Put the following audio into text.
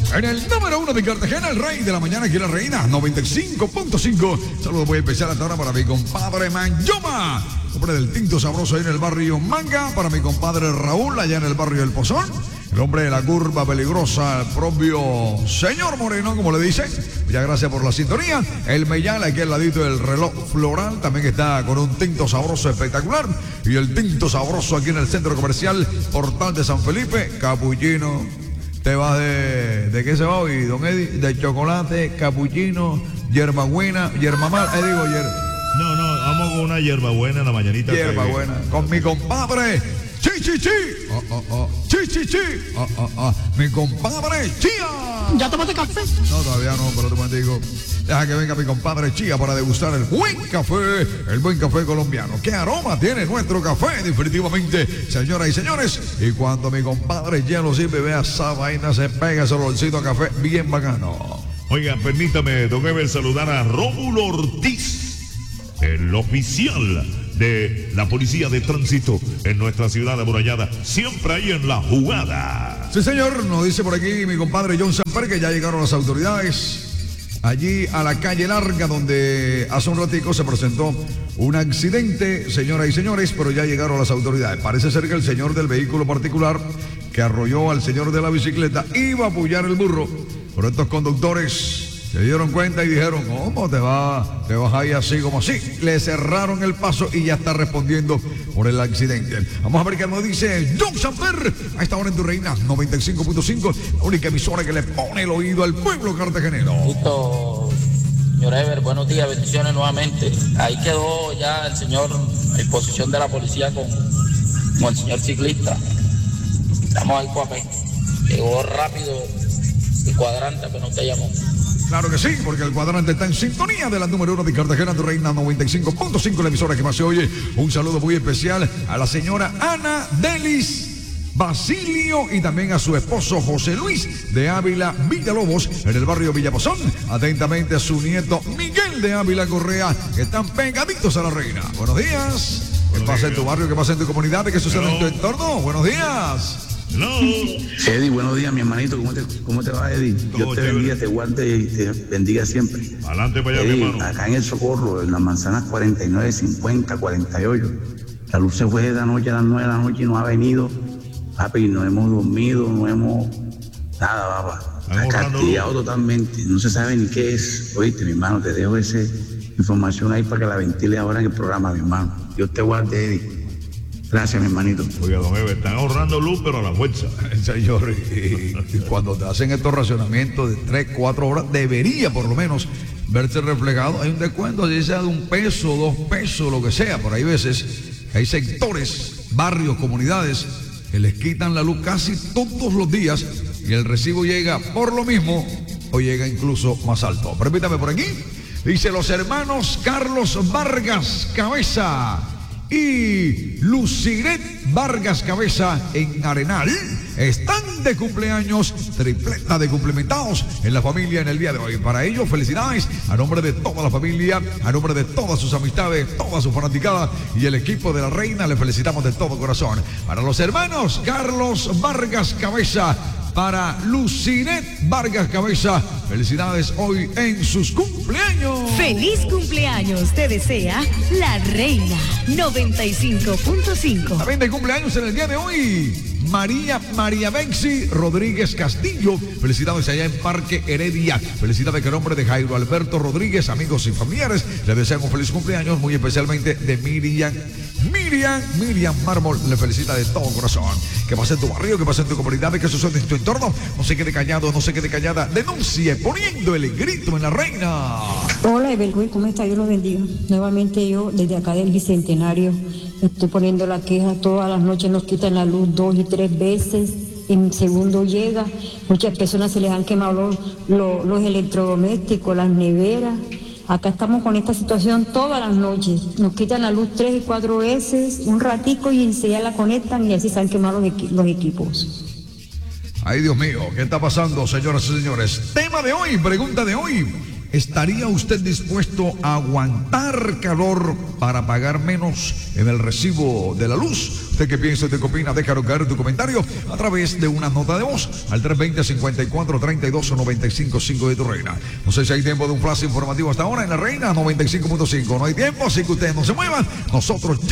En el número 1 de Cartagena, el rey de la mañana, aquí la reina, 95.5. Saludos muy especial hasta ahora para mi compadre Mayoma, hombre del tinto sabroso ahí en el barrio Manga. Para mi compadre Raúl, allá en el barrio El Pozón. El hombre de la curva peligrosa, el propio señor Moreno, como le dicen. Muchas gracias por la sintonía. El Meyal, aquí al ladito del reloj floral, también está con un tinto sabroso espectacular. Y el tinto sabroso aquí en el centro comercial Portal de San Felipe, capuchino. ¿Te vas de qué se va hoy, don Eddie? De chocolate, capuchino, hierbabuena, hierbamal, No, vamos con una hierbabuena en la mañanita. Hierbabuena, con mi compadre Chi. Chi. Mi compadre Chía. ¿Ya tomaste café? No, todavía no, pero te digo. Deja que venga mi compadre Chía para degustar el buen café colombiano. ¿Qué aroma tiene nuestro café? Definitivamente, señoras y señores. Y cuando mi compadre Chía lo sirve, vea esa vaina, se pega ese olorcito a café bien bacano. Oigan, permítame, don Ever, saludar a Rómulo Ortiz, el oficial de la Policía de Tránsito en nuestra ciudad amurallada, siempre ahí en la jugada. Sí, señor, nos dice por aquí mi compadre John Samper que ya llegaron las autoridades allí a la calle Larga, donde hace un ratico se presentó un accidente, señoras y señores, pero ya llegaron las autoridades. Parece ser que el señor del vehículo particular que arrolló al señor de la bicicleta iba a apoyar el burro, pero estos conductores se dieron cuenta y dijeron, ¿cómo te vas ahí así como así? Le cerraron el paso y ya está respondiendo por el accidente. Vamos a ver qué nos dice John Samper a esta hora en tu reina 95.5, la única emisora que le pone el oído al pueblo cartagenero. Listo, señor Ever, buenos días, bendiciones nuevamente. Ahí quedó ya el señor en posición de la policía con el señor ciclista. Estamos al cuapé. Llegó rápido el cuadrante, pero no te llamó. Claro que sí, porque el cuadrante está en sintonía de la número 1 de Cartagena, tu reina 95.5, la emisora que más se oye. Un saludo muy especial a la señora Ana Delis Basilio y también a su esposo José Luis de Ávila Villalobos en el barrio Villapozón. Atentamente a su nieto Miguel de Ávila Correa, que están pegaditos a la reina. Buenos días. ¿Qué pasa en tu barrio? ¿Qué pasa en tu comunidad? ¿Qué sucede en tu entorno? Buenos días. No. Eddie, buenos días, mi hermanito. ¿Cómo te va, Eddie? Dios te bendiga, te guarde y te bendiga siempre. Adelante para allá, Eddie, mi hermano. acá en el Socorro, en las manzanas 49, 50, 48. La luz se fue de la noche a las 9 de la noche y no ha venido. Papi, no hemos dormido, no hemos... Nada, papá. Está castigado totalmente. No se sabe ni qué es. Oíste, mi hermano, te dejo esa información ahí para que la ventile ahora en el programa, mi hermano. Dios te guarde, Eddie. Gracias, mi hermanito. Oiga, don Ever, están ahorrando luz, pero a la fuerza. Señor, y cuando te hacen estos racionamientos de 3, 4 horas, debería por lo menos verse reflejado. Hay un descuento, así sea de $1, $2, lo que sea. Por ahí veces hay sectores, barrios, comunidades que les quitan la luz casi todos los días y el recibo llega por lo mismo o llega incluso más alto. Permítame por aquí. Dice los hermanos Carlos Vargas Cabeza y Luciret Vargas Cabeza en Arenal están de cumpleaños, tripleta de cumplimentados en la familia en el día de hoy. Para ellos, felicidades a nombre de toda la familia, a nombre de todas sus amistades, toda su fanaticada y el equipo de la reina, le felicitamos de todo corazón. Para los hermanos Carlos Vargas Cabeza, para Lucinet Vargas Cabeza, felicidades hoy en sus cumpleaños. ¡Feliz cumpleaños! Te desea la reina 95.5. También de cumpleaños en el día de hoy María Bexi Rodríguez Castillo. Felicidades allá en Parque Heredia. Felicidades que nombre de Jairo Alberto Rodríguez, amigos y familiares. Le desean un feliz cumpleaños, muy especialmente de Miriam Mármol. Le felicita de todo corazón. Que pase en tu barrio, que pase en tu comunidad, que sucede en tu entorno. No se quede callado, no se quede callada. Denuncie poniendo el grito en la reina. Hola, Evelyn, ¿cómo está? Dios los bendiga. Nuevamente yo, desde acá del Bicentenario, estoy poniendo la queja. Todas las noches nos quitan la luz 2 y 3 veces. En segundo llega. Muchas personas se les han quemado los electrodomésticos, las neveras. Acá estamos con esta situación todas las noches. Nos quitan la luz 3 y 4 veces, un ratico y enseguida la conectan y así se han quemado los equipos. Ay, Dios mío, ¿qué está pasando, señoras y señores? Tema de hoy, pregunta de hoy. ¿Estaría usted dispuesto a aguantar calor para pagar menos en el recibo de la luz? ¿Usted qué piensa? ¿Usted qué opina? Déjalo caer tu comentario a través de una nota de voz al 320-54-32-95-5 de tu Reina. No sé si hay tiempo de un flash informativo hasta ahora en la Reina 95.5. No hay tiempo, así que ustedes no se muevan. Nosotros